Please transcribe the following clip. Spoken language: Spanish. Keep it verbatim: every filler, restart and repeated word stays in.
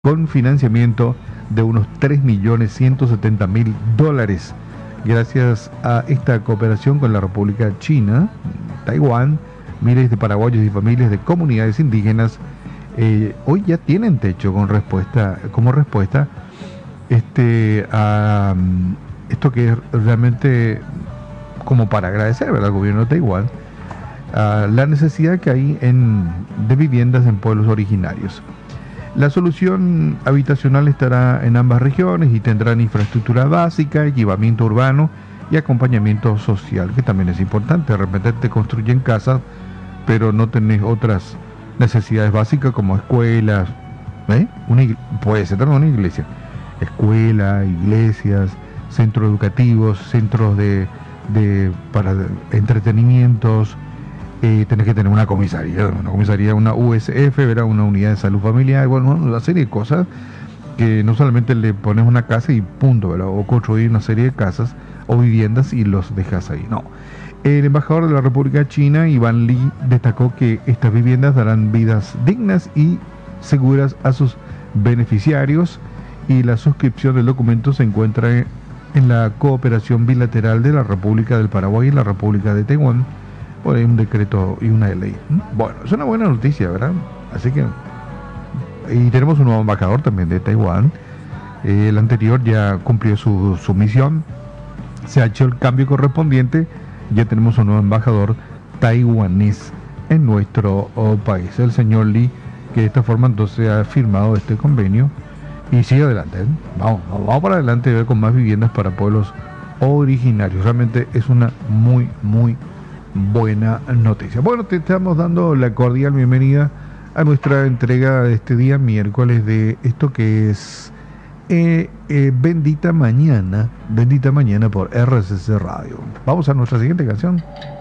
con financiamiento de unos tres millones ciento setenta mil dólares. Gracias a esta cooperación con la República China, Taiwán, miles de paraguayos y familias de comunidades indígenas eh, hoy ya tienen techo con respuesta, como respuesta este, a um, esto que es realmente como para agradecer, ¿verdad?, al gobierno de Taiwán a la necesidad que hay en, de viviendas en pueblos originarios. La solución habitacional estará en ambas regiones y tendrán infraestructura básica, equipamiento urbano y acompañamiento social, que también es importante. De repente te construyen casas, pero no tenés otras necesidades básicas como escuelas, ¿eh? Una, puede ser también una iglesia, escuela, iglesias, centros educativos, centros de, de para entretenimientos. Eh, tenés que tener una comisaría, una comisaría, una U S F, ¿verdad?, una unidad de salud familiar, bueno, una serie de cosas que no solamente le pones una casa y punto, ¿verdad?, o construir una serie de casas o viviendas y los dejas ahí, no. El embajador de la República China, Iván Li, destacó que estas viviendas darán vidas dignas y seguras a sus beneficiarios y la suscripción del documento se encuentra en la cooperación bilateral de la República del Paraguay y la República de Taiwán. Por ahí un decreto y una ley. Bueno, es una buena noticia, ¿verdad? Así que... Y tenemos un nuevo embajador también de Taiwán. Eh, el anterior ya cumplió su, su misión. Se ha hecho el cambio correspondiente. Ya tenemos un nuevo embajador taiwanés en nuestro oh, país. El señor Lee, que de esta forma entonces ha firmado este convenio. Y sigue adelante, ¿eh? Vamos, vamos para adelante, ver con más viviendas para pueblos originarios. Realmente es una muy, muy buena noticia. Bueno, te estamos dando la cordial bienvenida a nuestra entrega de este día miércoles de esto que es eh, eh, Bendita Mañana, Bendita Mañana por R C C Radio. Vamos a nuestra siguiente canción.